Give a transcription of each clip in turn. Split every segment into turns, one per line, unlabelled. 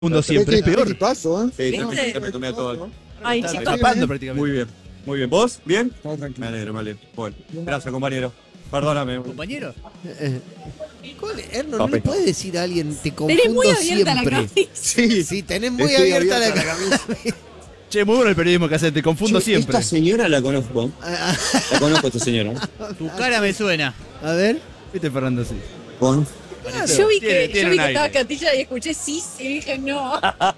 mundo siempre, es peor.
Paso, ¿eh?
Sí, me tomé todo.
Ay,
Está
chicos.
tapando prácticamente.
Muy bien, muy bien. ¿Vos? ¿Bien?
Todo tranquilo.
Me alegro. Bueno, gracias, compañero. Perdóname.
¿Compañero?
Erno, no le puedes decir a alguien, te
Tenés muy
confundo
abierta la
siempre.
cabeza.
Sí,
Sí, tenés muy
Estoy
abierta la
abierta la
cabeza.
Che, muy bueno el periodismo que haces, te confundo siempre.
Esta señora la conozco. La conozco, esta señora.
Tu cara me suena.
A ver.
¿Viste, Fernando? Sí.
Con...
Yo vi
Tiene
que
un aire.
estaba Catilla y escuché sí, y dije no.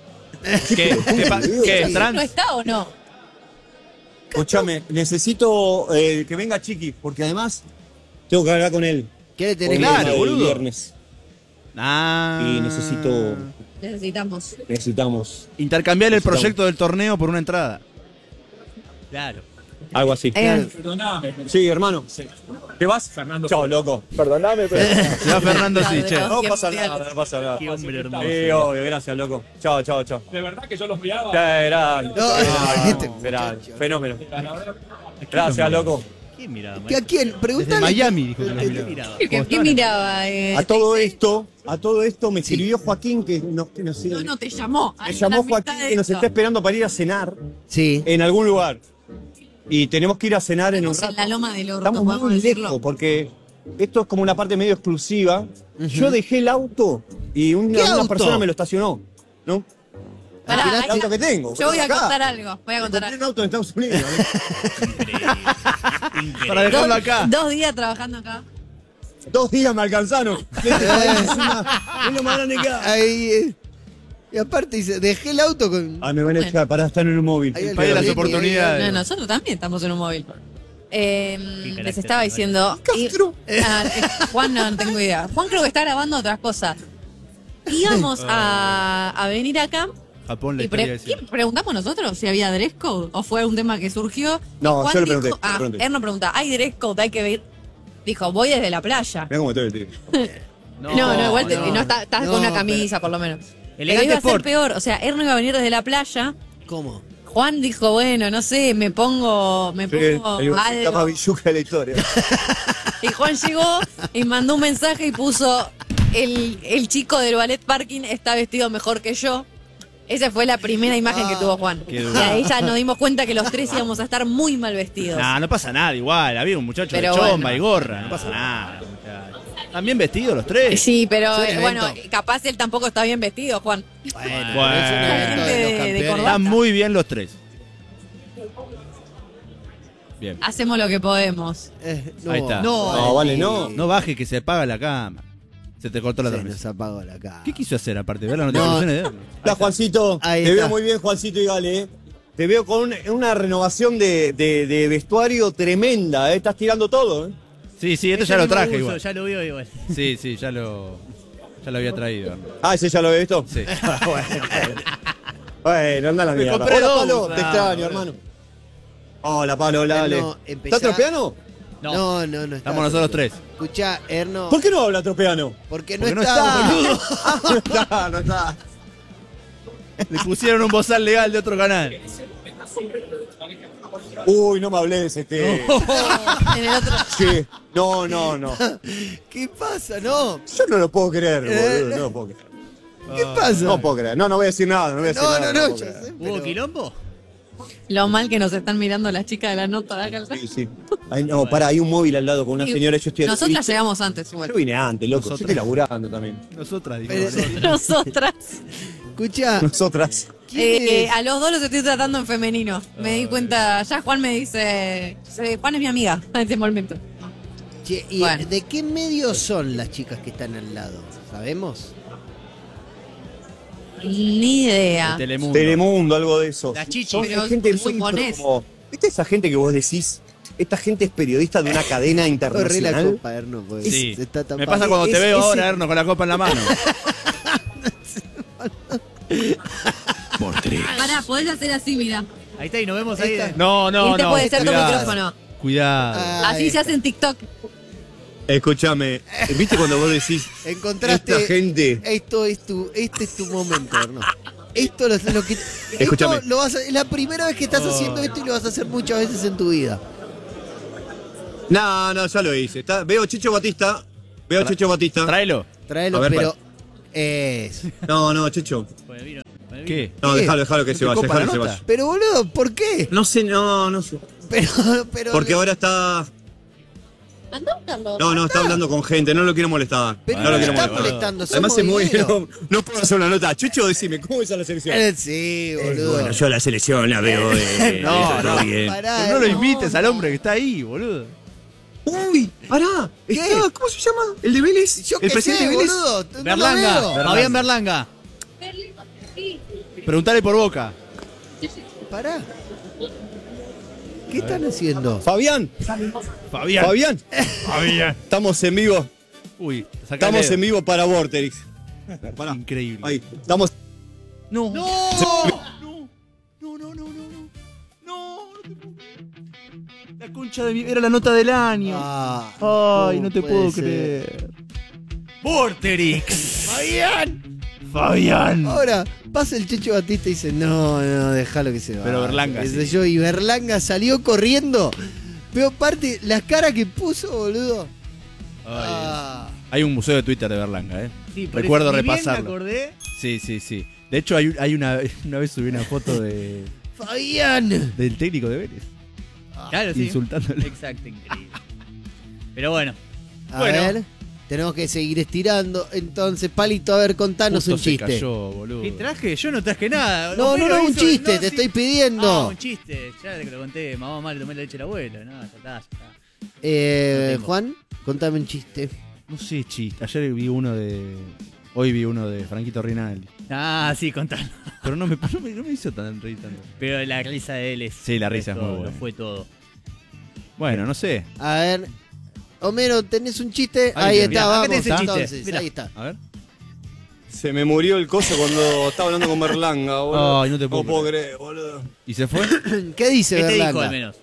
¿Qué es
¿No
trans?
está o no?
Escuchame, necesito que venga Chiqui, porque además tengo que hablar con él.
¿Qué le
Hoy
tenés
es
Claro,
el
boludo.
viernes.
Ah.
Y
Necesitamos.
necesitamos
Intercambiar el proyecto del torneo por una entrada.
Claro.
algo así. Sí, hermano. ¿Qué vas? Fernando. Chao, loco. Perdóname, pero...
Se va Fernando, sí, che.
No pasa nada, no pasa nada.
Qué hombre hermoso.
Sí, obvio, gracias, loco. Chao.
De verdad que yo los miraba.
este
Era
muchacho.
fenómeno. Gracias, loco.
¿Quién miraba?
¿A quién?
Desde
Pregúntale.
Miami, dijo que lo
¿Quién
miraba.
miraba?
¿Qué miraba?
A todo esto me escribió Joaquín que nos
No te llamó.
me llamó Joaquín que nos está esperando para ir a cenar
Sí.
en algún lugar. Y tenemos que ir a cenar en un
Estamos en
rato.
la loma del orto,
Estamos
podemos
muy
decirlo.
lejos porque esto es como una parte medio exclusiva. Yo dejé el auto y una
auto?
persona me lo estacionó. ¿No?
Pará,
el
hay
auto
que-
que tengo.
Yo voy a
acá.
contar algo. Voy a contar
Compré un
algo.
auto en Estados Unidos.
Para dejarlo acá.
2 días trabajando acá.
2 días me alcanzaron. ¿Qué te parece? Es lo más grande que hay.
Ahí. Y aparte dice, dejé el auto con.
Ah, me van a dejar para estar en un móvil.
Ahí el
Pague las
Ahí-
oportunidades.
No, nosotros también estamos en un móvil. Les
carácter,
estaba
¿no?
diciendo. Juan no tengo idea. Juan creo que está grabando otras cosas. Íbamos a venir acá.
Japón, la
Y
historia de
¿qué preguntamos nosotros si había dress code? ¿O fue un tema que surgió?
No,
Juan
yo le
dijo-
pregunté, le pregunté.
Erno pregunta, ¿hay dress code? Hay que ver. Dijo, voy desde la playa.
Mira cómo estoy el tío.
No, igual no estás
No,
con una camisa, por lo menos.
Elegante
Pero iba a ser
sport.
peor. O sea, Erno iba a venir desde la playa.
¿Cómo?
Juan dijo, bueno, no sé, me pongo
El más
algo.
billuca de la historia.
Y Juan llegó y mandó un mensaje y puso, el chico del ballet parking está vestido mejor que yo. Esa fue la primera imagen que tuvo Juan.
Qué
Y
duro.
ahí ya nos dimos cuenta que los tres íbamos a estar muy mal vestidos.
Nah, no pasa nada, igual. Había un muchacho
Pero
de chomba
bueno.
y gorra. No pasa nada, muchacho. Están bien vestidos los tres.
Sí, pero
Es un
bueno,
evento.
capaz él tampoco está bien vestido, Juan.
Bueno,
Bueno.
es un evento de los
De
campeones.
corbata.
Están muy bien los tres. Bien.
Hacemos lo que podemos.
No,
Ahí está.
No, vale, no.
No baje que se apaga la cámara. Se te cortó la
Se
transmisión.
nos apagó la cara.
¿Qué quiso hacer aparte? ¿Ver las notificaciones de Erno?
Hola, Juancito.
Ahí
Te
está.
veo muy bien, Juancito y Gale. Te veo con una renovación de vestuario tremenda. Estás tirando todo.
Sí, esto
Ese
ya lo
mismo
traje
uso,
igual.
Ya lo veo igual.
Sí, ya lo había traído. Erno.
Ah, ese ya lo había visto.
Sí.
Bueno, anda la mierda.
compré
Hola,
dos.
Palo. Te
Ah,
extraño,
boludo.
hermano. Hola, Palo, dale.
Erno, empezá-
¿Estás tropeano?
No, no.
Estamos nosotros tres.
Escuchá, Erno.
¿Por qué no habla tropeano?
Porque
Porque no
está,
está,
boludo.
No está.
Le pusieron un bozal legal de otro canal.
Uy, no me hables,
En el otro.
Sí. No.
¿Qué pasa? No.
Yo no lo puedo creer, boludo. No lo puedo creer.
¿Qué pasa?
No puedo creer. No voy a decir nada. No voy a decir nada.
No,
puedo
ya
creer.
sé,
¿Hubo
pero-
quilombo?
Lo mal que nos están mirando las chicas de la nota de acá.
Sí. Ay, no, pará, hay un móvil al lado con una señora. Yo estoy
Nosotras llegamos antes igual.
Yo vine antes, loco. Yo
Nosotras.
estoy laburando también.
Nosotras, dijo.
Pero-
Nosotras.
Escuchá,
Nosotras.
¿quién es?
A los dos los estoy tratando en femenino. Me di cuenta, ya Juan me dice, Juan es mi amiga en este momento.
Che, ¿y
Bueno.
de qué medio son las chicas que están al lado? ¿Sabemos?
Ni idea.
Telemundo.
Telemundo, algo de eso.
Las chichis.
Son
Pero
gente muy
suponés.
como- ¿Viste esa gente que vos decís? Esta gente es periodista de una cadena
Corre la
internacional.
copa, Erno, porque
Sí.
se está
Me
tapando.
pasa cuando te veo
ese-
ahora, Erno, con la copa en la mano.
Pará, podés hacer así, mira.
Ahí está, y nos vemos ahí.
No,
y este puede ser tu
cuidado.
micrófono.
Cuidado.
Así se hace en TikTok.
Escúchame, ¿viste cuando vos decís
Encontraste.
esta gente?
Este es tu momento, Erno. Esto es lo que.
Escúchame.
Esto lo vas a- es la primera vez que estás haciendo esto y lo vas a hacer muchas veces en tu vida.
No, ya lo hice. Veo Checho Batista. Veo a Checho Batista.
Tráelo.
Tráelo,
A ver,
pero Es.
No, Checho.
Con el vino. Con el vino.
¿Qué?
No,
¿Qué?
déjalo que se vaya,
copa la
déjalo que se
nota?
vaya.
Pero boludo, ¿por qué?
No sé, no sé.
Pero.
Porque ahora está.
Andá a buscarlo.
No, está hablando con gente, no lo quiero molestar.
Pero
no
no
lo
me
quiero
estás
molestar.
molestando,
Además
somos
es muy.
dinero.
No puedo hacer una nota. Chucho, decime, ¿cómo ves a la selección?
Sí, boludo.
Bueno, yo a la selección la veo
No,
bien.
Pará,
Pero no lo invites al hombre que está ahí, boludo.
Uy, pará.
¿Qué?
Está, ¿cómo se llama? ¿El de Vélez?
Yo
¿El
qué
presidente
sé,
de Vélez?
boludo. No lo
Berlanga.
veo.
Fabián Berlanga.
Preguntale por Boca.
Pará. ¿Qué están haciendo?
Fabián.
Fabián.
Fabián. Estamos en vivo.
Uy,
Estamos en vivo para Vorterix. Pará.
Increíble.
Ahí. Estamos.
No. No. La concha de mi... Era la nota del año. Ay, no te
puede
puedo
ser.
creer. Vorterix. Fabián.
Ahora, pasa el Checho Batista y dice, no, déjalo que se va.
Pero Berlanga,
Qué
sí.
sé yo, y Berlanga salió corriendo. Pero aparte, las caras que puso, boludo.
Hay un museo de Twitter de Berlanga, ¿eh?
Sí, por
Recuerdo
eso, ni bien
repasarlo.
me acordé.
Sí. De hecho, hay una vez subí una foto
Fabián.
del técnico de Vélez.
Claro, sí.
Insultándole.
Exacto, increíble. Pero bueno.
A
Bueno.
ver, tenemos que seguir estirando. Entonces, Palito, a ver, contanos
Justo
un
se
chiste.
cayó, boludo.
¿Qué traje? Yo no traje nada.
No,
Homero
un
hizo-
chiste,
no,
te
sí.
estoy pidiendo.
Un chiste. Ya te lo conté. Mamá, mamá, le tomé la leche al abuelo. No, ya está. tengo.
Juan, contame un chiste.
No sé, chiste. Ayer vi uno de... Hoy vi uno de Franquito Rinaldi.
Ah, sí, contalo.
Pero no me hizo tan reír tanto.
Pero la risa de él es.
Sí, la risa es muy
todo,
buena.
Lo fue todo.
Bueno, no sé.
A ver, Homero, ¿tenés un chiste?
Ahí
Ahí
mira,
está,
acá
vamos.
tenés el chiste.
Entonces,
Mirá.
ahí está.
A ver.
Se me murió el coso cuando estaba hablando con Berlanga, boludo.
Ay, no te puedo
creer, boludo.
¿Y se fue?
¿Qué dice
¿Qué te dijo
Berlanga?
al menos?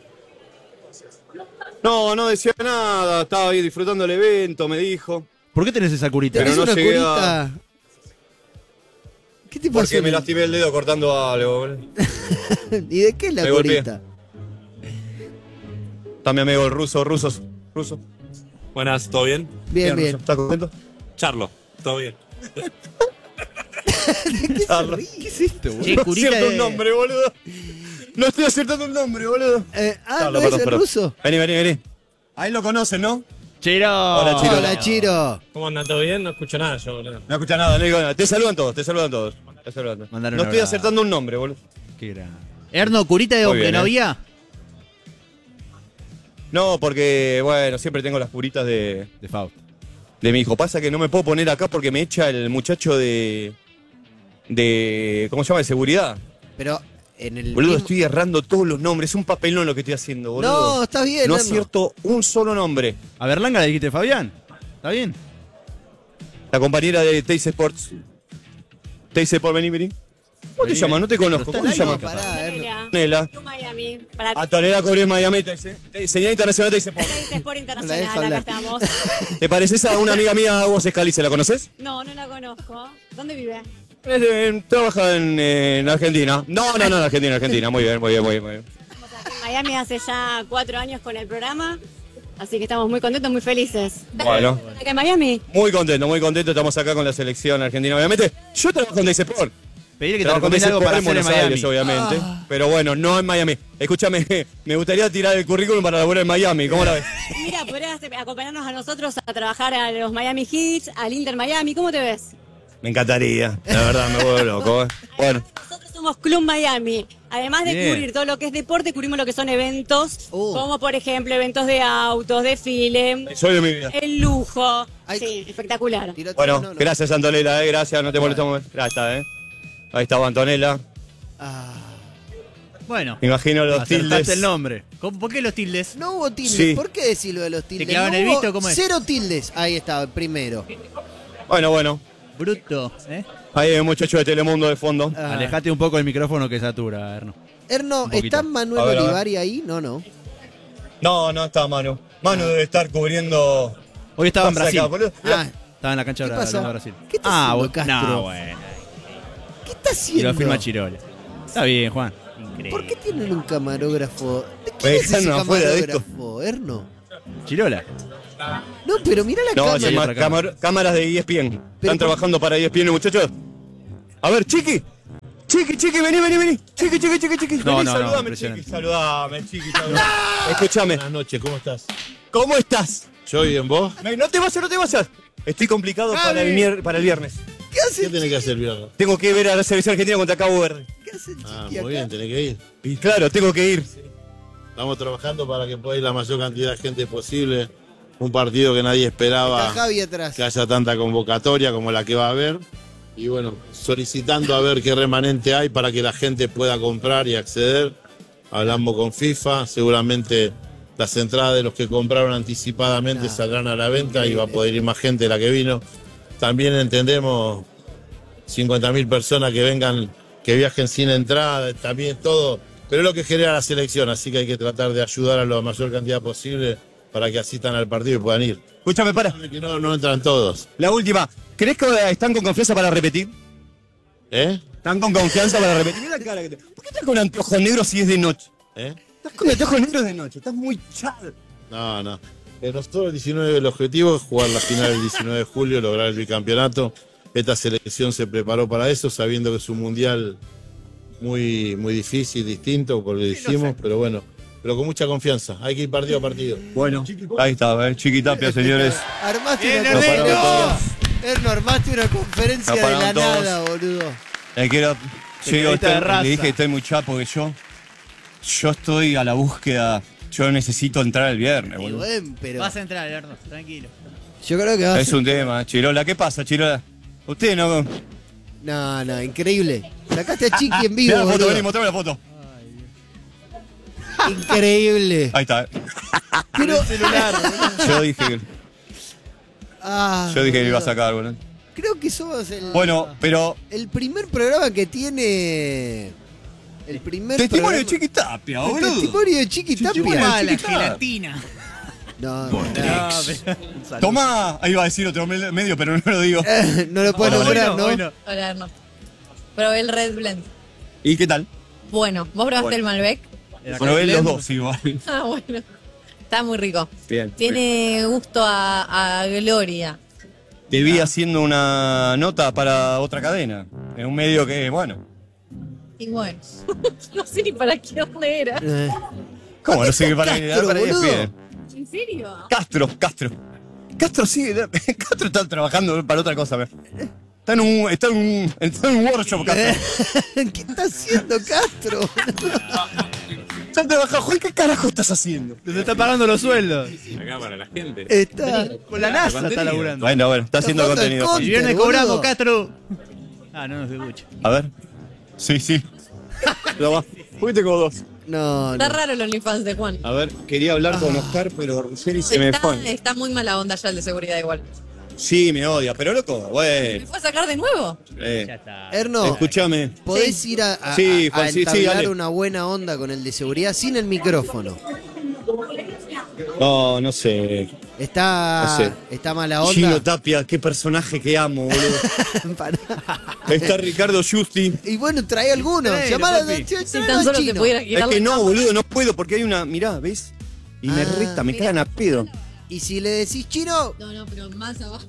No decía nada. Estaba ahí disfrutando el evento, me dijo.
¿Por qué tenés esa curita?
Pero
¿Tenés
no
una
llegué
curita? ¿Qué te pasó?
Porque me lastimé el dedo cortando algo, boludo.
¿Y de qué es la
Me golpeé.
curita?
Está mi amigo el ruso.
Buenas, ¿todo bien?
Bien, bien.
Ruso. ¿Estás contento?
Charlo, todo bien.
Charlo.
¿Qué es esto, boludo?
Che,
No
curita
acierto
de...
un nombre, boludo. No estoy acertando un nombre, boludo.
¿No es el ruso?
Vení. Ahí lo conocen, ¿no?
Chiro.
Hola, Chiro.
Hola, Chiro.
¿Cómo andan? ¿Todo bien? No escucho nada yo, boludo.
No escucha nada, no digo nada. Te saludan todos.
Mandar un
No estoy
abrazo.
acertando un nombre, boludo.
Qué gran.
Erno, curita de
Muy
hombre,
bien,
¿no
¿eh?
había?
No, porque, bueno, siempre tengo las puritas de
Fausto.
mi hijo. Pasa que no me puedo poner acá porque me echa el muchacho de ¿cómo se llama? De seguridad.
Pero en el.
Boludo,
mismo-
estoy errando todos los nombres. Es un papelón lo que estoy haciendo, boludo.
No, está bien,
No
Erno.
acierto un solo nombre.
A Berlanga le dijiste Fabián. ¿Está bien?
La compañera de Teis Sports. Teis Sports, vení. ¿Cómo te llamas? No te conozco. ¿Cómo te
No,
llamas?
pará, Erno.
Antonella.
Miami, para
Antonella Cobre Miami. Señal internacional Teis Sports.
Sport
La
Internacional,
dejo
acá
hablar.
estamos.
¿Te pareces a una amiga mía, Agos Escalice? ¿La conoces?
No, no la conozco. ¿Dónde vive?
Trabaja en Argentina. No, en Argentina. Muy bien.
Estamos aquí en Miami hace ya 4 años con el programa, así que estamos muy contentos, muy felices.
Bueno.
¿Acá en Miami?
Muy contento. Estamos acá con la selección argentina, obviamente. Yo trabajo en Teis Sport.
Pedirle que te
Trabajo en
recomiende
Teis
algo
Sport
para
en
hacer en
Buenos Aires,
Miami.
obviamente. Pero bueno, no en Miami. Escúchame, me gustaría tirar el currículum para laburar en Miami. ¿Cómo la ves?
Mira, podrías acompañarnos a nosotros a trabajar a los Miami Heat, al Inter Miami, ¿cómo te ves?
Me encantaría. La verdad, me vuelvo loco. Bueno.
Nosotros somos Club Miami. Además de
Bien.
cubrir todo lo que es deporte, cubrimos lo que son eventos,
Oh.
como por ejemplo eventos de autos, desfile,
Soy de mi vida.
el lujo.
Ay.
Sí, espectacular.
Tirate
Bueno,
uno, no.
gracias Antonella, gracias, no te molestamos. Ahí está, Ahí estaba Antonella.
Ah.
Bueno.
Me imagino los
Acertaste
tildes.
el nombre.
¿Por qué los tildes?
No hubo tildes.
Sí.
¿Por qué decir lo de los tildes?
clavan
No
el
hubo
visto? ¿Cómo es?
0 tildes. Ahí estaba, el primero.
Bueno.
Bruto, ¿eh?
Ahí hay un muchacho de Telemundo de fondo.
Ah.
Alejate un poco del micrófono que satura, Erno.
Erno,
Un poquito.
¿está Manuel
A ver.
Olivari ahí? No.
No está Manu. Manu debe estar cubriendo.
Hoy estaba en
Pasa
Brasil.
acá, boludo. Mirá.
Ah,
Estaba en la cancha
¿Qué
de
pasó?
Brasil.
¿Qué está haciendo
bueno.
Castro?
No, bueno.
¿qué está
Y
haciendo?
lo firma Chirola. Está bien, Juan.
Increíble.
¿Por qué tienen un camarógrafo? ¿De
Me
quién es ese
dejaron afuera de esto.
camarógrafo, Erno?
Chirola.
No, pero mirá la
No,
cámara.
se llama cámaras de ESPN. Están trabajando para ESPN, muchachos. A ver, Chiqui. Chiqui, vení. Chiqui.
No,
Vení,
no,
saludame,
impresionante.
Chiqui. Saludame, Chiqui. Escúchame.
Buenas noches, ¿cómo estás?
¿Cómo estás?
Yo bien, ¿vos?
No te vayas. Estoy complicado para el viernes.
¿Qué hace
¿Qué tenés que hacer el viernes?
Tengo que ver a la selección argentina contra Cabo Verde.
¿Qué hace Chiqui
Ah,
acá?
muy bien, tenés que ir.
Y claro, tengo que ir.
Estamos trabajando para que pueda ir la mayor cantidad de gente posible. Un partido que nadie
Está
esperaba
Javi atrás.
que haya tanta convocatoria como la que va a haber. Y bueno, solicitando a ver qué remanente hay para que la gente pueda comprar y acceder. Hablamos con FIFA, seguramente las entradas de los que compraron anticipadamente saldrán a la venta y va a poder ir más gente de la que vino. También entendemos 50.000 personas que vengan, que viajen sin entrada, también todo. Pero es lo que genera la selección, así que hay que tratar de ayudar a la mayor cantidad posible para que asistan al partido y puedan ir.
Escúchame, para.
Que no entran todos.
La última. ¿Crees que están con confianza para repetir? ¿Están con confianza para repetir? Mira la cara que te... ¿Por qué estás con anteojos negros si es de noche? Estás con anteojos negros de noche, estás muy chal.
No. Nosotros el 19, el objetivo es jugar la final el 19 de julio, lograr el bicampeonato. Esta selección se preparó para eso, sabiendo que es un mundial muy difícil, distinto, por lo que hicimos, pero bueno, pero con mucha confianza. Hay que ir partido a partido.
Bueno, ahí está, Chiquitapia, señores.
Armaste una
Nos pararon
conferencia. Erno, armaste una conferencia
Nos
de la
pararon todos.
nada, boludo.
Le dije que estoy muy chapo, que yo estoy a la búsqueda, yo necesito entrar el viernes,
Y
boludo.
bueno, pero
Vas a entrar, Erno, tranquilo.
yo creo que va a
Es
ser...
un tema, Chirola. ¿Qué pasa, Chirola? Usted no...
No, increíble. Sacaste a Chiqui en vivo,
Mirá la foto,
boludo.
vení, mostrame la foto.
Increíble.
Ahí está.
Pero...
Yo dije que lo iba a
boludo.
sacar, boludo.
Creo que somos
Bueno, pero...
el primer programa que tiene... El primer
Testimonio de
programa-
Chiquitapia,
El
boludo.
testimonio de Chiqui Tapia.
Ah, la
Chiquita.
gelatina.
No,
Tomá, ahí iba a decir otro medio, pero no lo digo.
no lo puedo lograr, ¿no?
Bueno.
Hola, Erno. Probé el Red Blend.
¿Y qué tal?
Bueno, ¿vos probaste el Malbec?
Probé los dos igual.
Ah, bueno. Está muy rico.
Bien.
Tiene gusto a gloria.
Te vi haciendo una nota para otra cadena. En un medio que, bueno.
Y bueno, no sé ni para qué dónde era.
¿Cómo? No sé qué para
Castro,
para
boludo.
ESPN.
¿En serio?
Castro. Castro sí, Castro está trabajando para otra cosa. Está en un workshop, Castro.
¿Qué está haciendo Castro?
Está trabajando. Joder, ¿qué carajo estás haciendo?
Se está pagando los sueldos.
Acá para la gente.
Está...
Con la NASA está laburando.
Bueno, está haciendo
jugando al
contenido.
con-
El viernes
boludo.
cobramos, Castro. Ah, no nos escucha.
A ver. Sí. Lo va. Fuiste como dos.
No,
Está raro el OnlyFans de Juan.
A ver, quería hablar con Oscar, pero Ruggeri se me fue.
Está muy mala onda ya el de seguridad igual.
Sí, me odia, pero loco,
¿Me
bueno.
fue a sacar de nuevo?
Ya está.
Erno,
Escúchame.
¿podés ir a
Sí, Juan, sí,
entablar
dale.
una buena onda con el de seguridad sin el micrófono?
No sé.
Está,
No sé.
está mala onda.
Gino Tapia, qué personaje que amo, boludo.
Pará.
Está Ricardo Justi.
Y bueno, trae alguno.
Traelo,
Llamá a
papi.
Si tan solo se pudiera
Es
quitar
que
la
no,
cámara.
boludo, no puedo porque hay una. Mirá, ¿ves? Y me
Ah,
reta, me
mira.
cagan a pedo.
Y si le decís chino,
No, pero más abajo.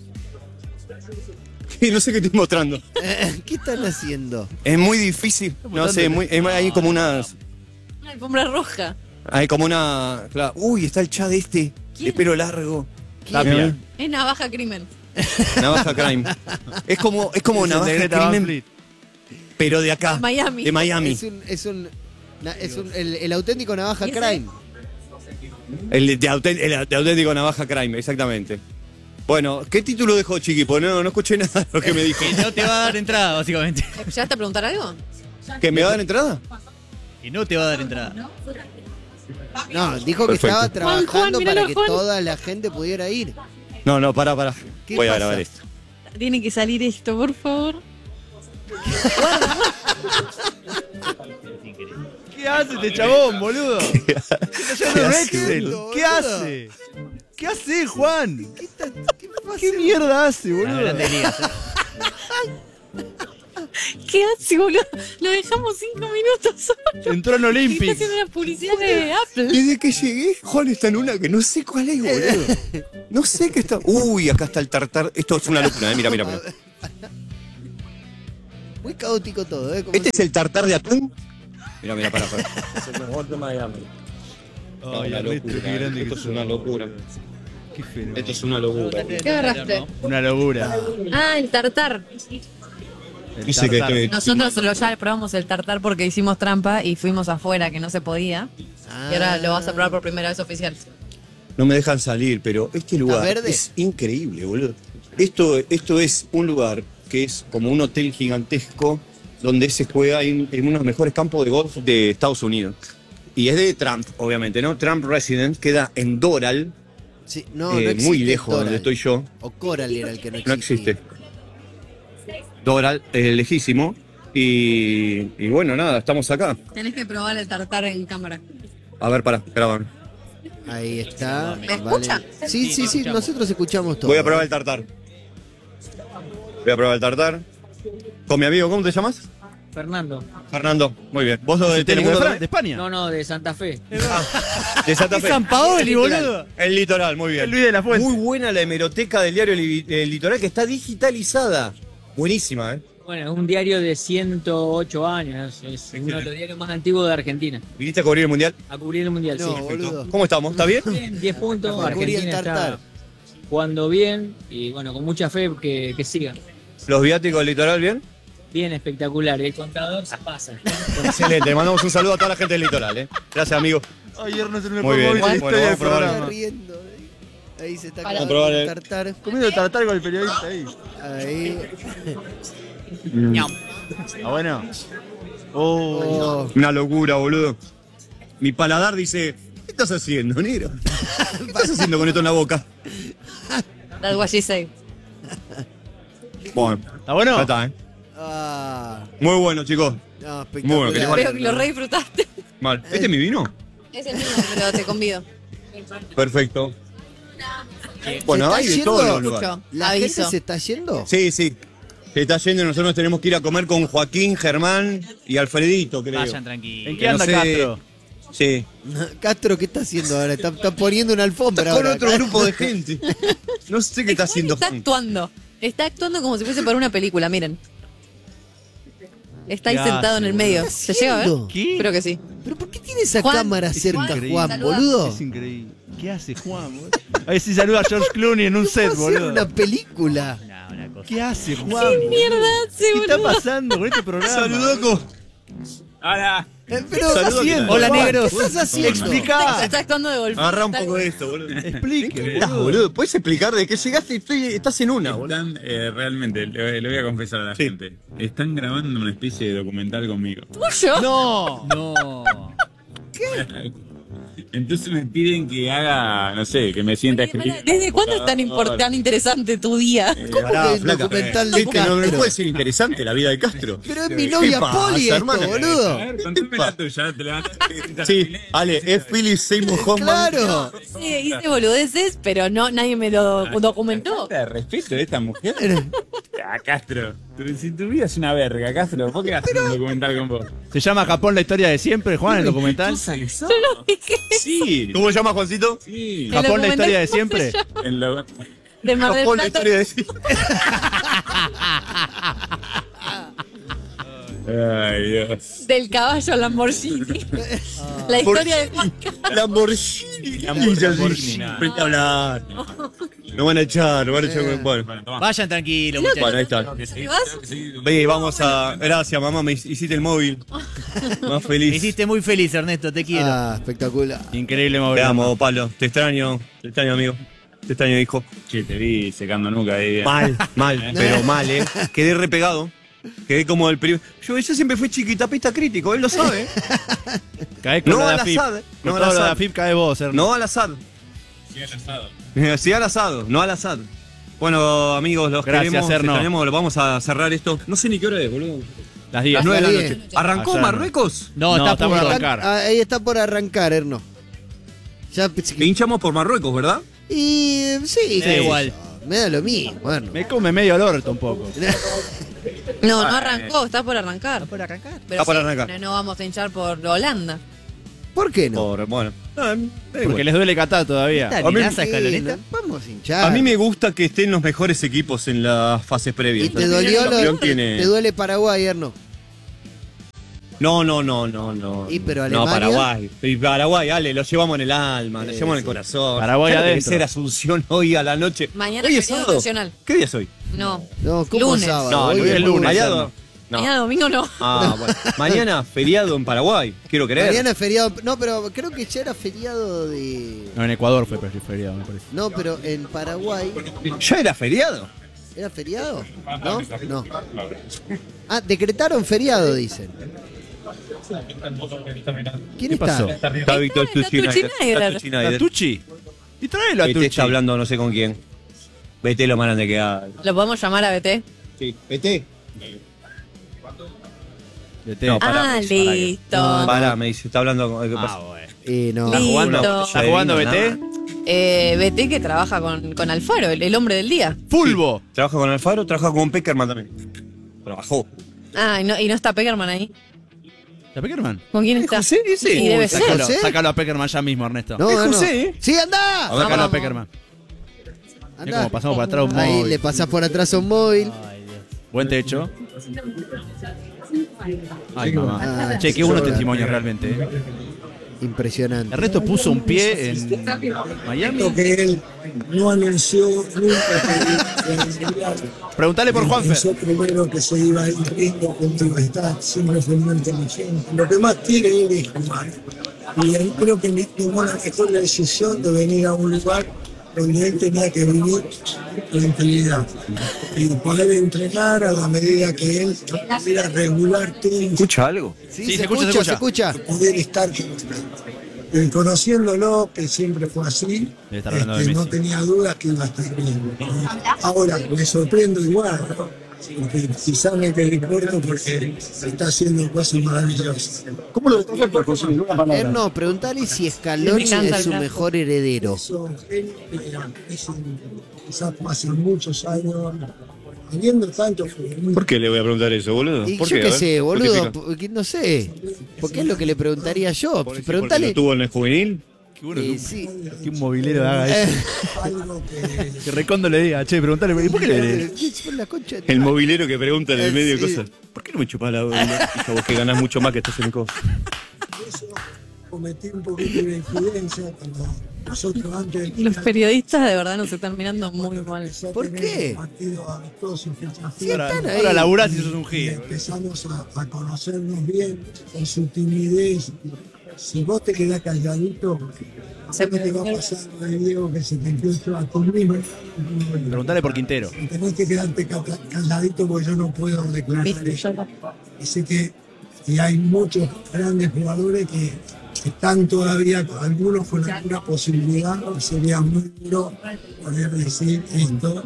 No sé qué estoy mostrando.
¿qué están haciendo?
Es muy difícil. No sé, hay como unas.
Una alfombra roja.
Hay como una. Claro. Uy, está el chat de este. De pelo largo.
Tapia.
Es navaja crimen.
Navaja Crime. Es como Navaja Crime, pero de acá.
De Miami.
De Miami.
El auténtico navaja
¿Y ese?
crime.
El de auténtico Navaja Crime, exactamente. Bueno, ¿qué título dejó Chiqui? Pues no escuché nada de lo que me dijo.
Que no te va a dar entrada, básicamente.
¿Llegaste a preguntar algo?
¿Que me va a dar entrada?
Y no te va a dar entrada.
No, dijo que
Perfecto.
estaba trabajando
míralo,
para que
Juan.
toda la gente pudiera ir.
No, pará.
¿Qué
Voy a
pasa?
grabar esto.
Tiene que salir esto, por favor.
¿Qué hace este chabón, boludo? ¿Qué está haciendo un Excel?
haciendo,
¿Qué
boludo?
hace? ¿Qué hace, Juan?
¿Qué pasa?
¿Qué mierda hace,
Las
boludo?
grandes ligas.
¿Qué hace, boludo? Lo dejamos 5 minutos solo.
Entró en
Y
Olympic.
está haciendo una publicidad de Apple.
Desde que llegué, Juan está en una que no sé cuál es, boludo. No sé qué está. Uy, acá está el tartar. Esto es una locura, mira.
Muy caótico todo, ¿eh? Como
Este es el tartar de atún. Mira, para.
Es el mejor de Miami.
Ay, Ernesto, qué grande
Esto
que
es
sos.
una locura.
Qué fenómeno.
Esto es una locura.
¿Qué agarraste?
Una locura.
Ah, el tartar.
El
Dice que
tartar.
Nosotros ya probamos el tartar porque hicimos trampa y fuimos afuera que no se podía. Y ahora lo vas a probar por primera vez oficial.
No me dejan salir, pero este lugar
verde?
es increíble, boludo. Esto es un lugar que es como un hotel gigantesco donde se juega en uno de los mejores campos de golf de Estados Unidos. Y es de Trump, obviamente, ¿no? Trump Residence queda en Doral,
Sí, no existe
muy lejos de
Doral.
donde estoy yo.
O Coral era el que no
No
existía.
existe. Doral, lejísimo. Y bueno, nada, estamos acá.
Tenés que probar el tartar en cámara.
A ver, grabame.
Ahí está.
¿Me escucha?
Sí, nosotros escuchamos todo.
Voy a probar el tartar. Con mi amigo, ¿cómo te llamas?
Fernando.
Fernando, muy bien. ¿Vos sos de
¿Técnico de,
Telemundo
de España?
No, de Santa Fe.
De Santa
Es
Fe.
San Paoli, boludo.
El Litoral, muy bien.
El Luis de la Fuente.
Muy buena la hemeroteca del diario El Litoral, que está digitalizada. Buenísima, ¿eh?
Bueno, es un diario de 108 años. Es uno de los diarios más antiguos de Argentina.
¿Viniste a cubrir el Mundial?
A cubrir el Mundial,
No,
sí.
boludo.
¿Cómo estamos? ¿Está bien?
Bien, 10 puntos.
A cubrir el
Argentina
tartar.
está jugando bien y bueno, con mucha fe que siga.
¿Los viáticos del Litoral bien?
Bien, espectacular. El contador se pasa.
Excelente, le mandamos un saludo a toda la gente del Litoral, ¿eh? Gracias, amigo.
Ayer no se me
Muy bien.
la
Bueno,
historia del
vamos a probar.
programa.
Está riendo. Ahí se está
Para-
Vamos a probar el-
tartar.
Comiendo el tartar con el periodista ahí.
Ahí.
Ah, bueno. Oh.
Oh,
Una locura, boludo. Mi paladar dice, ¿qué estás haciendo, negro? ¿Qué estás haciendo con esto en la boca?
That's what she say.
Bueno,
¿Está bueno?
ya está, ¿eh?
ah,
Muy bueno, chicos.
no,
Muy bueno,
espectacular.
Veo que lo re disfrutaste.
Mal. ¿Este es mi vino?
Es el mismo, pero te convido.
Perfecto.
¿Se
Bueno,
está
hay de
yendo?
todos los lugares.
Escucho,
¿La
aviso.
gente se está yendo?
Sí. Se está yendo y nosotros tenemos que ir a comer con Joaquín, Germán y Alfredito, creo.
Vayan tranquilos.
¿En qué anda
No sé.
Castro?
Sí.
Castro, ¿qué está haciendo ahora? Está poniendo una alfombra
Está con
ahora.
otro grupo de gente. No sé qué está haciendo.
Está actuando. Está actuando como si fuese para una película, miren. Está ahí
¿Qué
sentado
hace,
en el
boludo?
medio.
¿Qué
¿Se llega a ver?
haciendo?
¿Qué?
Creo que sí.
¿Pero por qué tiene esa
Juan,
cámara
es
cerca,
increíble.
Juan,
Saluda.
boludo?
Es increíble. ¿Qué hace Juan, boludo? A ver si saluda a George Clooney en un set,
Va a hacer
boludo.
una película.
Una cosa.
¿Qué hace Juan?
¿Qué mierda hace,
¿Qué está
boludo?
pasando con este programa?
Saludaco.
Hola.
Pero,
Saludos,
haciendo? Hola,
Juan,
negros.
¿qué estás haciendo?
Explica.
Está actuando de golpe.
Agarra un poco de esto, boludo.
Explique,
Estás,
boludo.
boludo. ¿Puedes explicar de qué llegaste? Estás en una, boludo.
Están, realmente, le voy a confesar a la
Sí.
gente, están grabando una especie de documental conmigo.
¿Tuyo?
No.
No.
Entonces me piden que haga, no sé, que me sienta a escribir.
¿Desde cuándo es tan interesante tu día?
¿Cómo que el documental de
¿Qué, que no
Castro?
puede ser interesante la vida de Castro?
Pero es mi novia
pasa,
Poli esto,
hermano?
A
boludo.
ver, contame la tuya, te levantaste.
Sí, Ale, es Philip Seymour Hoffman.
Claro.
Sí, hice boludeces, pero no, nadie me lo documentó.
Falta de respeto de esta mujer. Ah, Castro, si tu vida es una verga, Castro, ¿por qué haces un documental con vos?
¿Se llama Japón la historia de siempre, Juan, el documental?
Yo no dije
Sí,
¿Cómo se llama, Juancito?
sí.
El
Japón la
documental,
historia de
¿cómo
siempre.
se llama?
En lo-
De Mar del
Japón, la
Plata.
historia de
Ay, Dios.
Del caballo Lamborghini. La historia de Juan Carlos.
Lamborghini.
Lamborghini, nada.
Frente a hablar. No van a echar, no van a echar. Bueno,
Bueno, toma.
Vayan tranquilos, muchachos.
bueno, ahí está.
¿Te vas?
Ve, vamos a. Gracias, mamá, me hiciste el móvil. Más
Me
feliz.
hiciste muy feliz, Ernesto, te quiero.
Ah, espectacular.
Increíble
Te
mover.
amo, Pablo. Te extraño, amigo. Te extraño, hijo.
Che, te vi secando nuca ahí.
Mal, pero mal, ¿eh? Quedé repegado. Quedé como el primer. Yo siempre fui chiquitapista crítico, él lo sabe.
Cae con
No
la
al
de AFIP.
asado,
Con
no al
todo lo de
asado.
AFIP cae vos, Ernesto.
No al asado.
Sí, al asado.
Sí al asado, no al asado. Bueno, amigos, los
Gracias,
queremos.
Erno.
Tenemos, vamos a cerrar esto. No sé ni qué hora es, boludo.
Las 10.
Las 9 de la
10.
noche. ¿Arrancó
Allá,
Marruecos?
No, está por
Está-
arrancar.
ahí está por arrancar, Erno. Ya,
Hinchamos por Marruecos, ¿verdad?
y sí,
Da igual.
Me da lo mismo, bueno.
Me come medio el orto un poco.
No, no arrancó, está por arrancar.
¿Está por arrancar?
Pero
Está por
sí,
arrancar.
no vamos a hinchar por Holanda.
¿Por qué no?
Bueno.
Porque les duele Qatar todavía.
¿Está
A mí-
amenaza Escaloneta?
Vamos a hinchar.
A mí me gusta que estén los mejores equipos en las fases previas.
¿Y te dolió
El campeón
lo,
tiene-
te duele Paraguay, Erno?
No.
¿Y pero
No,
Alemania?
Paraguay. Y Paraguay, Ale, lo llevamos en el alma, lo llevamos en el corazón.
Paraguay
Claro que
adentro.
ser Asunción hoy a la noche.
Mañana
Hoy es
feriado
sábado.
nacional.
¿Qué día es hoy?
No.
No, ¿cómo
Lunes.
sábado?
No,
Hoy
hoy es
es
lunes.
lunes.
¿Feriado? No.
Mañana domingo no.
Ah, bueno. Mañana feriado en Paraguay, quiero creer.
Mañana es feriado. No, pero creo que ya era feriado de.
No, en Ecuador fue feriado, me parece.
No, pero en Paraguay.
¿Ya era feriado?
¿Era feriado? ¿No? No. Ah, decretaron feriado, dicen. ¿Quién
¿Qué
está?
pasó?
Está Víctor
Tucci
Schneider.
Schneider.
Está Tucci Schneider.
¿A Tucci? Y tráelo a
Vete
Tucci.
está hablando no sé con quién. Vete lo más grande que hay.
¿Lo podemos llamar a BT?
Sí, vete.
Vete.
No, pará,
Ah,
me dice,
listo.
No,
Pará, me dice, está hablando con. ¿Qué pasa?
bueno.
No.
¿Está jugando?
Listo.
¿Está jugando BT?
BT que trabaja con Alfaro, el hombre del día.
¡Fulbo!
Trabaja con Alfaro, trabaja con Peckerman también. Trabajó.
Ah, y no está Peckerman ahí.
¿Está Peckerman?
¿Con quién está?
José ese?
Y debe ser.
Sácalo,
¿José?
sácalo a Peckerman ya mismo, Ernesto.
No,
Es
no.
José, ¿eh?
¡Sí, anda!
Sácalo a
Vamos.
Peckerman. Es
Anda.
como pasamos por atrás un
Ahí
móvil.
le pasás por atrás a un móvil.
Ay, Dios.
Buen techo. Ay, mamá.
Ah,
Che, qué buenos
sola.
testimonios realmente.
Impresionante.
Ernesto puso un pie en Miami.
Que él no anunció nunca que
Preguntale por Juanfer.
pensó primero que se iba a ir riendo contigo, está siempre fue muy inteligente. Lo que más quiere él es jugar. Y él creo que tomó la mejor decisión de venir a un lugar donde él tenía que vivir tranquilidad y poder entrenar a la medida que él pudiera regular todo,
¿Escucha algo?
Sí, se escucha,
se escucha.
poder estar con usted. Conociéndolo, que siempre fue así,
Debe estar hablando de
no
Messi.
tenía dudas que iba a estar bien. Ahora, me sorprendo igual, ¿no? Porque quizás me quedé corto porque está haciendo cosas maravillosas. ¿Cómo lo estás José?
Erno, preguntale si Scaloni
Me encanta
es su
el brazo.
mejor heredero.
Eso, quizás pasan muchos años habiendo tanto.
¿Por qué le voy a preguntar eso, boludo?
Y
¿Por
yo
qué? A
qué
ver,
sé, boludo,
justifica.
porque no sé. Porque es lo que le preguntaría yo.
¿Porque
Preguntale.
lo tuvo en el juvenil?
Qué bueno
Sí.
que un movilero haga eso.
Algo que
Que Recondo le diga, che, preguntale, ¿y por qué le
Por la concha de tu
El
madre.
movilero que pregunta en el medio de
Sí.
cosas. ¿Por qué no me chupás la bola? Hija, vos que ganás mucho más que estás en cosas.
eso cometí un poquito de imprudencia cuando nosotros antes
Los periodistas de verdad nos están mirando muy mal.
¿Por qué?
partido amistoso y fecha
Sí,
FIFA,
están ahí.
Ahora laburás y sos un
y
gil.
empezamos a conocernos bien con su timidez. Si vos te quedás calladito,
Se
¿qué te va a pasar lo de Diego que se te empieza a tu mismo?
Preguntale por Quintero.
Tenés que quedarte calladito porque yo no puedo declarar eso. Y sé que y hay muchos grandes jugadores que están todavía, algunos con alguna posibilidad, y sería muy duro poder decir esto.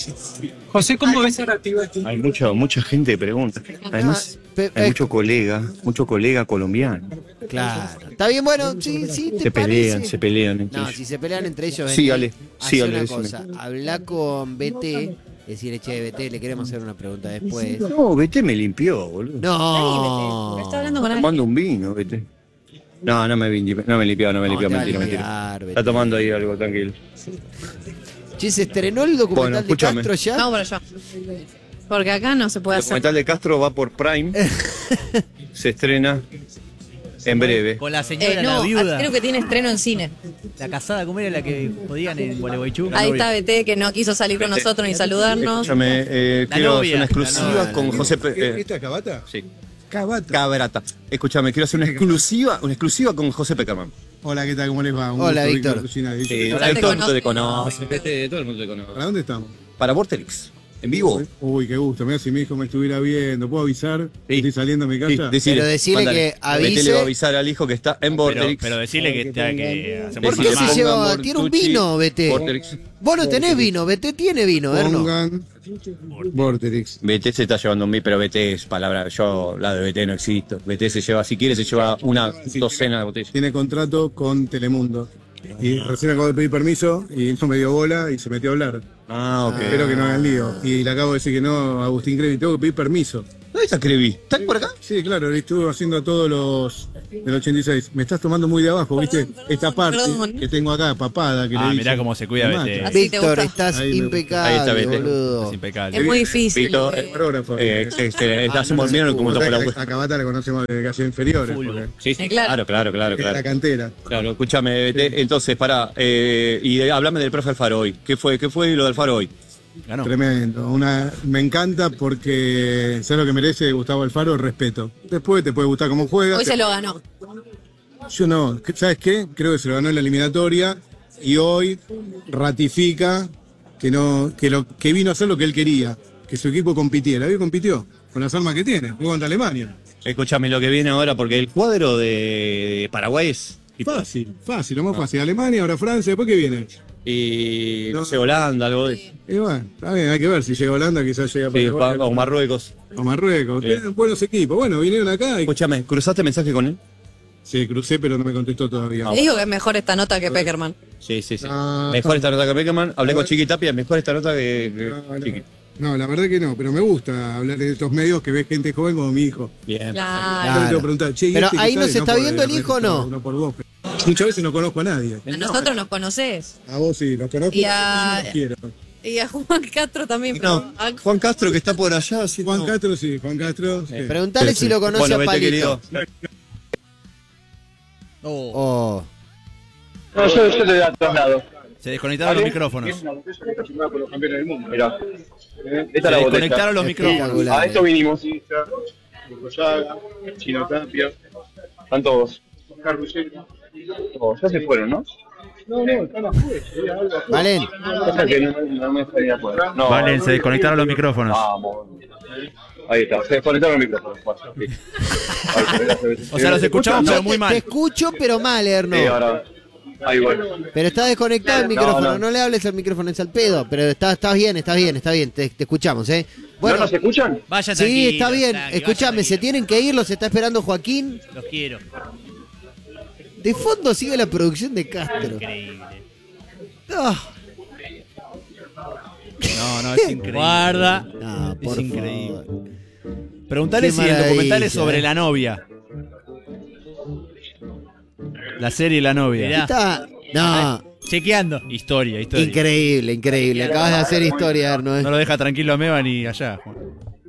José, ¿cómo ves ahora?
Hay mucha gente que pregunta. Además,
Pe-
hay mucho colega colombiano.
Claro. Está bien, bueno, sí, sí, te
Se pelean,
parece.
se pelean entre
No,
ellos.
si se pelean entre ellos,
Sí,
vení,
Ale, sí,
hacé
Ale,
una
decime.
cosa, habla con BT, decirle, che, BT, le queremos hacer una pregunta después.
No, vete me limpió, boludo.
No.
Está hablando con alguien.
Tomando un vino, vete. No, no me limpió,
No, te va a
mentira.
limpiar,
Está
BT.
tomando ahí algo, tranquilo.
Che, ¿se estrenó el documental
Bueno,
de
escúchame.
Castro ya?
Vamos para allá. Porque acá no se puede
El
hacer.
documental de Castro va por Prime. Se estrena en breve.
Con la señora,
No,
la viuda.
creo que tiene estreno en cine.
La casada, ¿cómo era la que podían en Gualeguaychú?
Ahí está BT que no quiso salir con nosotros ni saludarnos.
Escúchame,
La
quiero
novia.
hacer una exclusiva
La novia,
con
la
José.
¿Esta cabata?
Sí.
Cabata.
Cabrata. Escúchame, quiero hacer una exclusiva con José Peckerman.
Hola, ¿qué tal? ¿Cómo les va? Un
Hola,
gusto,
Víctor.
Cocina.
Sí,
Ya te
todo el mundo te
conoce.
conoce. Todo el mundo te conoce.
¿Para dónde estamos?
Para Vorterix, en vivo.
Uy, qué gusto. Mira, si mi hijo me estuviera viendo, ¿puedo avisar?
Sí.
¿Estoy saliendo a mi casa?
Decile,
Pero decile
mándale.
que avise.
Vete, le va a avisar al hijo que está en
Pero,
Vorterix.
pero decirle que hacemos
¿Por qué
Decile,
se
pongan
lleva? Tiene un
Mortucci,
vino, BT.
Vorterix.
Vos no tenés vino, BT tiene vino, Erno.
Pongan Vorterix.
BT se está llevando un mí, pero BT es palabra. Yo, la de BT no existo. BT se lleva, si quiere, se lleva una docena de botellas.
Tiene contrato con Telemundo.
Y recién acabo de pedir permiso y no me dio bola y se metió a hablar.
Ah, ok.
Espero que no hagan lío. Y le acabo de decir que no, Agustín Crevi, tengo que pedir permiso.
¿Dónde está Crevi? ¿Estás por acá?
Sí, claro, le estuve haciendo a todos los del 86. Me estás tomando muy de abajo, ¿viste? Esta parte que tengo acá, papada, que le dije.
Mirá cómo se cuida BT.
Víctor, estás impecable,
Ahí está, BT.
boludo.
Es impecable.
Es muy difícil.
Víctor, hacemos bien como tocó la
A Cabata la conocemos desde casi inferiores.
Sí, claro.
La cantera.
Claro, escúchame, BT. Entonces, pará, y háblame del profe Alfaro hoy. ¿Qué fue lo de Alfaro hoy?
Ganó.
Tremendo. Me encanta porque sé lo que merece Gustavo Alfaro, respeto. Después te puede gustar cómo juega.
Hoy se lo ganó.
Yo no. ¿Sabes qué? Creo que se lo ganó en la eliminatoria y hoy ratifica que vino a hacer lo que él quería, que su equipo compitiera. Hoy compitió con las armas que tiene. Jugó contra Alemania.
Escúchame lo que viene ahora, porque el cuadro de Paraguay es
Fácil, lo más fácil. Alemania, ahora Francia, ¿después qué viene?
Y no sé, Holanda, algo de eso.
Y bueno, está bien, hay que ver si llega Holanda, quizás llega
o Marruecos.
O Marruecos. Tienen buenos equipos. Bueno, vinieron acá y...
Escúchame, ¿cruzaste mensaje con él?
Sí, crucé, pero no me contestó todavía.
Le digo que es mejor esta nota que Peckerman.
Sí. Mejor esta nota que Peckerman. Hablé con Chiqui Tapia, mejor esta nota que Chiqui.
No, la verdad que no, pero me gusta hablar de estos medios que ves gente joven como mi hijo.
Bien.
Claro.
Yo le tengo que preguntar, che,
Pero
¿este
ahí
qué
no
sabe?
se está
por
viendo el hijo o no.
No por vos. Muchas veces no conozco a nadie.
A nosotros nos conocés.
A vos sí, los conozco
Y
no los quiero.
Y a Juan Castro también.
No, Juan Castro que está por allá. Sí,
Juan Castro. Sí.
Preguntale si lo conoce
bueno,
a Palito.
Oh.
No, yo te voy a traslado.
Se desconectaron los micrófonos.
Mirá.
Se desconectaron los micrófonos.
A esto vinimos. Collaga, Chino Tapia. Están todos. Ya se fueron, ¿no? No, están afuera.
Valen.
No me estaría afuera. No,
Valen, se desconectaron los micrófonos.
Vamos. Ahí está, se desconectaron los micrófonos.
O sea, los escuchamos, pero muy mal.
Te escucho, pero mal, Erno.
Sí, ahora. Ahí bueno.
Pero está desconectado el micrófono, no le hables al micrófono, es al pedo. Pero estás bien, te escuchamos, Bueno,
¿No nos escuchan?
Vaya
sí,
tranquilo,
está bien.
tranqui,
Escuchame, se tienen que ir, los está esperando Joaquín.
Los quiero.
De fondo sigue la producción de Castro.
Increíble.
Oh.
No, es increíble. Guarda.
No, por
es increíble.
favor.
Preguntale
Qué
si el
maravilla,
documental es sobre la novia. La serie La novia.
Mirá. Está... No.
Chequeando. Historia.
Increíble. Acabas de hacer historia, Erno.
No lo deja tranquilo a Meva ni allá, Juan.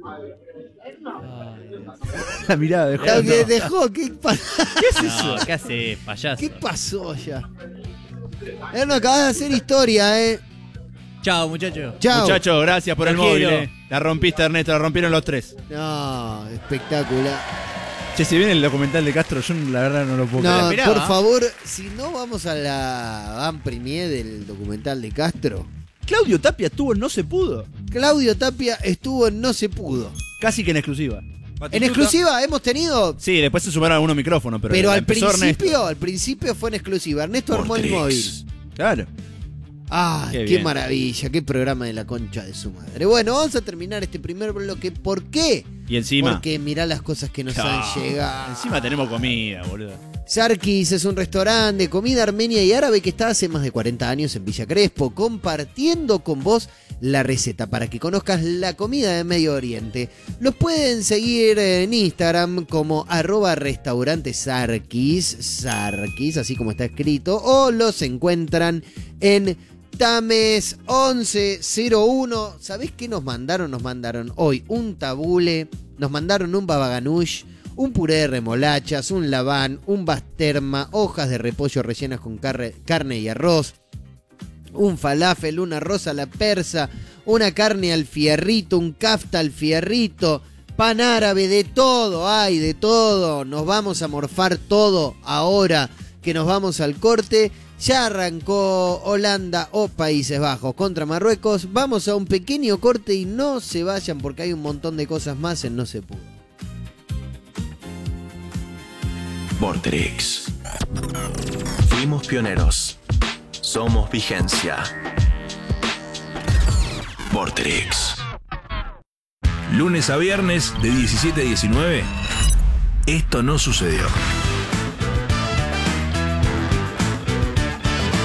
La mirada de Juan.
¿Qué dejó? ¿Qué
es eso? ¿Qué hace, payaso?
¿Qué pasó ya? Erno, acabas de hacer historia,
Chao, muchachos.
Chao.
Muchachos, gracias por el móvil,
quiero.
La rompiste, Ernesto, la rompieron los tres.
No, espectacular.
Che, si viene el documental de Castro, yo la verdad no lo puedo
No,
creer.
por favor, si no vamos a la van premier del documental de Castro.
Claudio Tapia estuvo en No Se Pudo.
Claudio Tapia estuvo en No Se Pudo.
Casi que en exclusiva.
En exclusiva hemos tenido.
Sí, después se sumaron algunos micrófonos, pero
al
empezó
principio fue en exclusiva. Ernesto armó el móvil.
Claro.
Ah,
Qué
qué
bien.
maravilla, qué programa de la concha de su madre. Bueno, vamos a terminar este primer bloque. ¿Por qué?
Y encima.
Porque mirá las cosas que nos han llegado.
Encima tenemos comida, boludo.
Sarkis es un restaurante de comida armenia y árabe que está hace más de 40 años en Villa Crespo, compartiendo con vos la receta para que conozcas la comida de Medio Oriente. Los pueden seguir en Instagram como @restaurantesarkis, así como está escrito, o los encuentran en Tames 1101. ¿Sabés qué nos mandaron? Nos mandaron hoy un tabule, nos mandaron un baba ganoush, un puré de remolachas, un laván, un basterma, hojas de repollo rellenas con carne y arroz, un falafel, un arroz a la persa, una carne al fierrito, un kafta al fierrito, pan árabe, de todo, hay de todo. Nos vamos a morfar todo ahora que nos vamos al corte. Ya arrancó Holanda o Países Bajos contra Marruecos. Vamos a un pequeño corte y no se vayan porque hay un montón de cosas más en No Se Pudo.
Vorterix. Fuimos pioneros. Somos vigencia. Vorterix.
Lunes a viernes de 17 a 19. Esto no sucedió.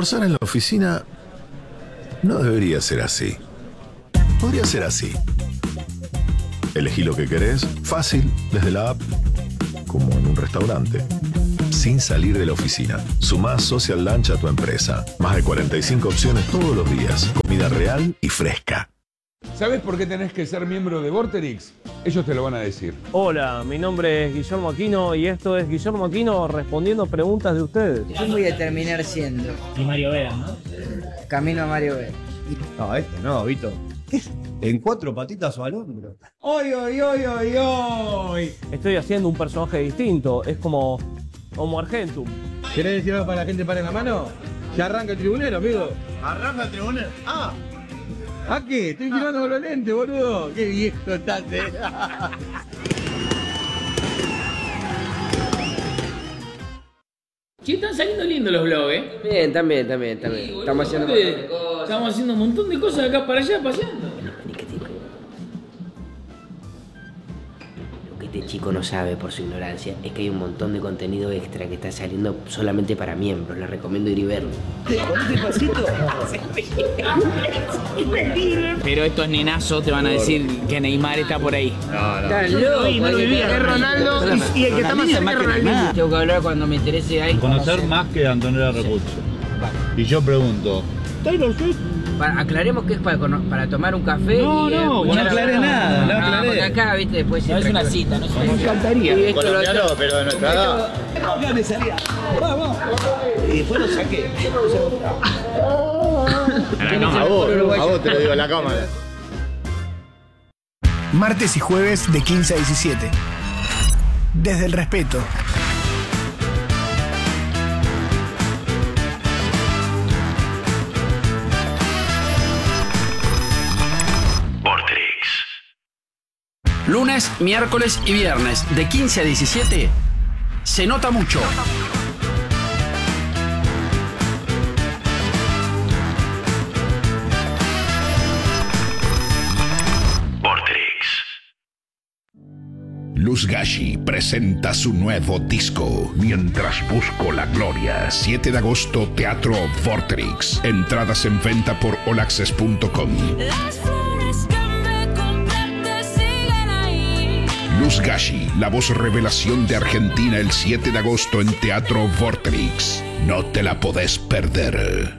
Almorzar en la oficina no debería ser así. Podría ser así. Elegí lo que querés, fácil, desde la app, como en un restaurante. Sin salir de la oficina. Sumá Social Lunch a tu empresa. Más de 45 opciones todos los días. Comida real y fresca.
¿Sabes por qué tenés que ser miembro de Vorterix? Ellos te lo van a decir.
Hola, mi nombre es Guillermo Aquino y esto es Guillermo Aquino respondiendo preguntas de ustedes.
Yo voy a terminar siendo.
Y Mario Vera, ¿no?
Camino a Mario Vera.
No, no, Vito. En 4 patitas o al hombro.
¡Oy, oy, oy, oy, oy! Estoy haciendo un personaje distinto. Es como Argentum.
¿Querés decir algo para la gente para la mano? Ya arranca el tribunero, amigo.
¿Arranca el tribunero? ¡Ah!
¿A qué? Estoy mirando con los lentes, boludo. Qué viejo estás,
Che, están saliendo lindos los vlogs,
Bien, también. Estamos
haciendo un montón de cosas de acá para allá, paseando.
Lo que este chico no sabe por su ignorancia es que hay un montón de contenido extra que está saliendo solamente para miembros. Les recomiendo ir y verlo.
Pero estos nenazos te van a decir que Neymar está por ahí.
Están locos, es Ronaldo y el que está más cerca es Ronaldinho. Tengo que hablar cuando me interese ahí.
Conocer más que Antonella Recurso. Y yo pregunto, ¿Taylor Swift?
Aclaremos que es para tomar un café.
No aclaré nada.
Porque acá, viste, después
no es una cita, no es una cita.
Me encantaría.
Colombiano, pero de nuestra edad.
Acá me salía. Vamos. Y después lo saqué.
A vos te lo digo, a la cámara.
Martes y jueves de 15 a 17. Desde el respeto.
Lunes, miércoles y viernes de 15 a 17 se nota mucho.
Luz Gashi presenta su nuevo disco, Mientras Busco la Gloria. 7 de agosto, Teatro Vorterix. Entradas en venta por olaccess.com. Luz Gashi, la voz revelación de Argentina, el 7 de agosto en Teatro Vorterix. No te la podés perder.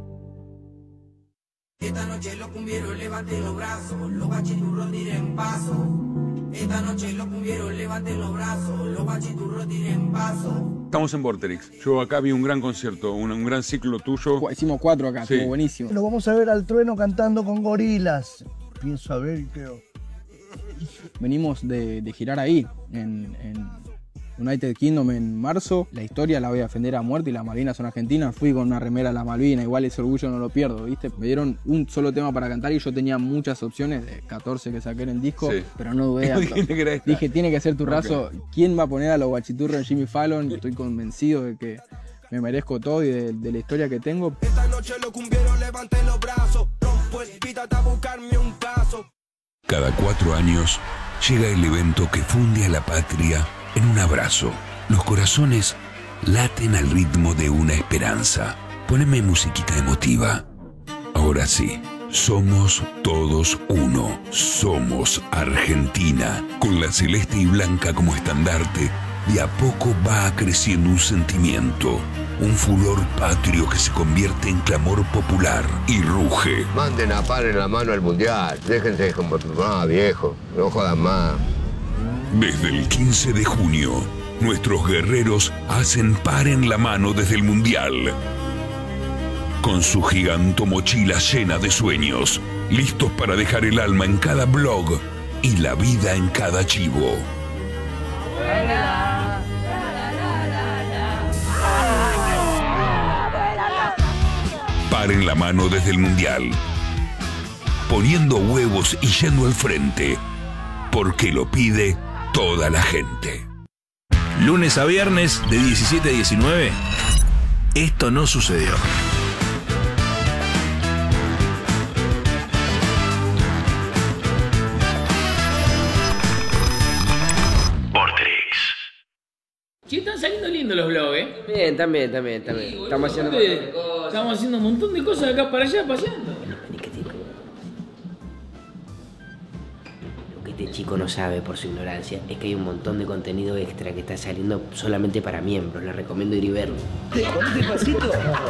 Esta noche los cumbieros levanten los brazos, los bachiturros tiren paso. Esta noche los cumbieros levanten los brazos, los bachiturros tiren paso.
Estamos en Vorterix. Yo acá vi un gran concierto, un gran ciclo tuyo.
Hicimos 4 acá,
sí.
Estuvo buenísimo.
Lo vamos a ver al Trueno cantando con Gorilas. Pienso a ver, creo.
Venimos de girar ahí, en United Kingdom en marzo. La historia la voy a defender a muerte y las Malvinas son argentinas. Fui con una remera a las Malvinas, igual ese orgullo no lo pierdo, ¿viste? Me dieron un solo tema para cantar y yo tenía muchas opciones, de 14 que saqué en el disco, sí. Pero no dudé. Dije, tiene que ser tu razo. Okay. ¿Quién va a poner a los guachiturros en Jimmy Fallon? Estoy convencido de que me merezco todo y de la historia que tengo.
Esta noche los cumbieros levanten los brazos, rompo el pita hasta buscarme un caso.
Cada 4 años llega el evento que funde a la patria en un abrazo. Los corazones laten al ritmo de una esperanza. Poneme musiquita emotiva. Ahora sí, somos todos uno. Somos Argentina. Con la celeste y blanca como estandarte, de a poco va creciendo un sentimiento. Un furor patrio que se convierte en clamor popular y ruge.
Manden a par en la mano al mundial. Déjense como viejo. No jodan más.
Desde el 15 de junio, nuestros guerreros hacen par en la mano desde el mundial. Con su giganto mochila llena de sueños, listos para dejar el alma en cada blog y la vida en cada chivo. Par en la mano desde el mundial, poniendo huevos y yendo al frente, porque lo pide toda la gente. Lunes a viernes de 17 a 19, esto no sucedió.
Sí, están saliendo lindos los vlogs,
Bien, también. Estamos haciendo
Estamos haciendo un montón de cosas de acá para allá, paseando.
Lo que este chico no sabe por su ignorancia es que hay un montón de contenido extra que está saliendo solamente para miembros. Les recomiendo ir y verlo.
¿Con este pasito?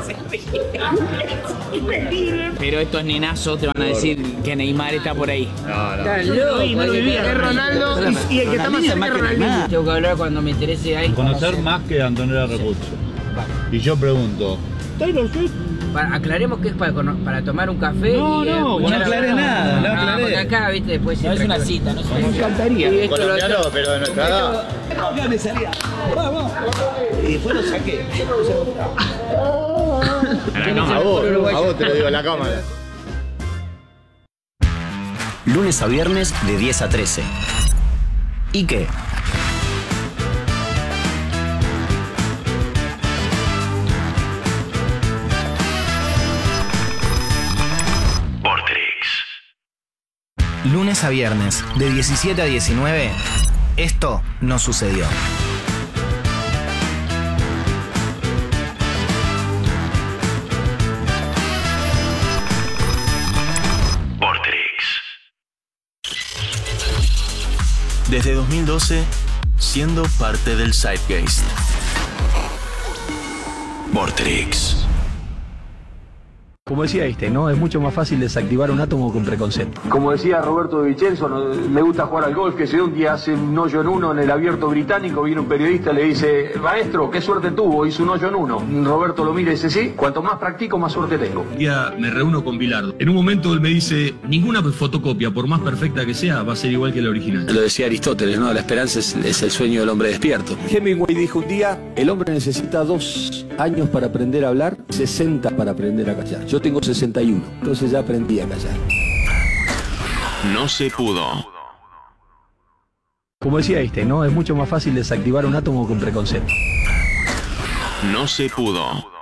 Pero estos nenazos te van a decir que Neymar está por ahí.
No lo vivía. Es Ronaldo y el que está más cerca es Ronaldinho.
Tengo que hablar cuando me interese ahí.
Conocer más que Antonella Recurso. Y yo pregunto, ¿Taylor Swift?
Aclaremos que es para tomar un café.
No aclaré nada, no aclaré.
Porque acá, viste, después
no es una cita, no es una cita.
Me encantaría.
Colombiano, pero de nuestra edad.
¿Cómo me salía? Vamos. Y después lo saqué.
A vos te lo digo en la cámara.
Lunes a viernes de 10 a 13. ¿Y qué? Lunes a viernes, de 17 a 19, esto no sucedió. Desde 2012, siendo parte del Zeitgeist. Vorterix.
Como decía Einstein, ¿no? Es mucho más fácil desactivar un átomo que un preconcepto.
Como decía Roberto de Vicenzo, me gusta jugar al golf, que si un día hace un hoyo en uno en el abierto británico, viene un periodista y le dice, maestro, ¿qué suerte tuvo? Hizo un hoyo en uno. Roberto lo mira y dice, sí, cuanto más practico, más suerte tengo.
Un día me reúno con Bilardo. En un momento él me dice, ninguna fotocopia, por más perfecta que sea, va a ser igual que la original.
Lo decía Aristóteles, ¿no? La esperanza es el sueño del hombre despierto.
Hemingway dijo un día, el hombre necesita 2 años para aprender a hablar, 60 para aprender a callar. Yo tengo 61, entonces ya aprendí a callar.
No se pudo.
Como decía Einstein, ¿no? Es mucho más fácil desactivar un átomo que un preconcepto.
No se pudo.